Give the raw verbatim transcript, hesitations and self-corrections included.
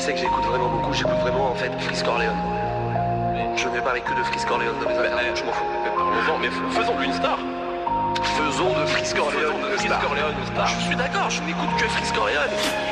qui c'est que j'écoute vraiment beaucoup? J'écoute vraiment en fait Freeze Corleone. Je ne vais parler que de Freeze Corleone dans mes affaires, je m'en fous. Parlons-en, mais faisons-lui une star. Faisons de Freeze Corleone Faisons de une Freeze star. Corleone une star. Je suis d'accord, je n'écoute que Freeze Corleone.